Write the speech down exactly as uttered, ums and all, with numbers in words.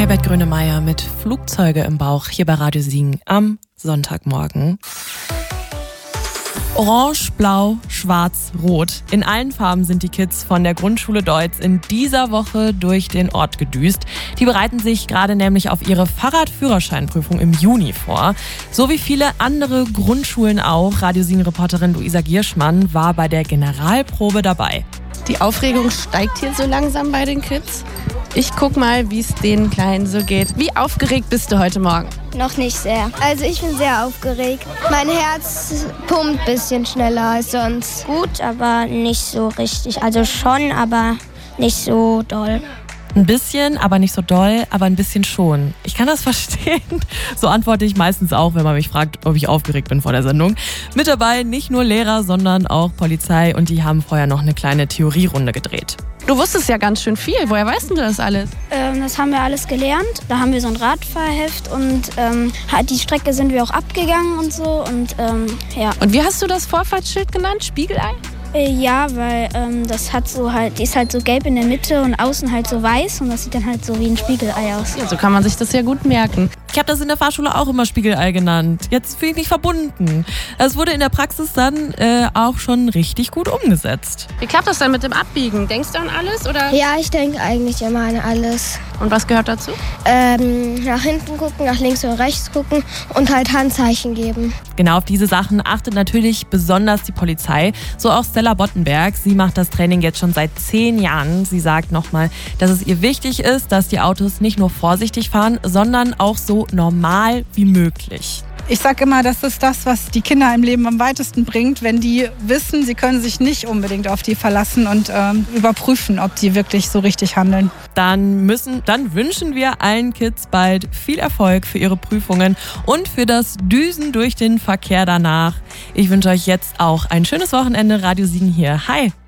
Herbert Grönemeyer mit Flugzeuge im Bauch hier bei Radio Siegen am Sonntagmorgen. Orange, Blau, Schwarz, Rot. In allen Farben sind die Kids von der Grundschule Deutz in dieser Woche durch den Ort gedüst. Die bereiten sich gerade nämlich auf ihre Fahrradführerscheinprüfung im Juni vor. So wie viele andere Grundschulen auch. Radio Siegen-Reporterin Luisa Gierschmann war bei der Generalprobe dabei. Die Aufregung steigt hier so langsam bei den Kids. Ich guck mal, wie es den Kleinen so geht. Wie aufgeregt bist du heute Morgen? Noch nicht sehr. Also ich bin sehr aufgeregt. Mein Herz pumpt ein bisschen schneller als sonst. Gut, aber nicht so richtig. Also schon, aber nicht so doll. Ein bisschen, aber nicht so doll, aber ein bisschen schon. Ich kann das verstehen. So antworte ich meistens auch, wenn man mich fragt, ob ich aufgeregt bin vor der Sendung. Mit dabei nicht nur Lehrer, sondern auch Polizei, und die haben vorher noch eine kleine Theorierunde gedreht. Du wusstest ja ganz schön viel. Woher weißt du das alles? Ähm, das haben wir alles gelernt. Da haben wir so ein Radfahrheft und ähm, die Strecke sind wir auch abgegangen und so. Und ähm, ja. Und wie hast du das Vorfahrtsschild genannt? Spiegelei? Äh, ja, weil ähm, das hat so halt, die ist halt so gelb in der Mitte und außen halt so weiß und das sieht dann halt so wie ein Spiegelei aus. Ja, so kann man sich das ja gut merken. Ich habe das in der Fahrschule auch immer Spiegelei genannt. Jetzt fühle ich mich verbunden. Es wurde in der Praxis dann äh, auch schon richtig gut umgesetzt. Wie klappt das dann mit dem Abbiegen? Denkst du an alles, oder? Ja, ich denke eigentlich immer an alles. Und was gehört dazu? Ähm, nach hinten gucken, nach links oder rechts gucken und halt Handzeichen geben. Genau auf diese Sachen achtet natürlich besonders die Polizei. So auch Stella Bottenberg. Sie macht das Training jetzt schon seit zehn Jahren. Sie sagt nochmal, dass es ihr wichtig ist, dass die Autos nicht nur vorsichtig fahren, sondern auch so normal wie möglich. Ich sage immer, das ist das, was die Kinder im Leben am weitesten bringt, wenn die wissen, sie können sich nicht unbedingt auf die verlassen und ähm, überprüfen, ob die wirklich so richtig handeln. Dann müssen, dann wünschen wir allen Kids bald viel Erfolg für ihre Prüfungen und für das Düsen durch den Verkehr danach. Ich wünsche euch jetzt auch ein schönes Wochenende. Radio Siegen hier. Hi!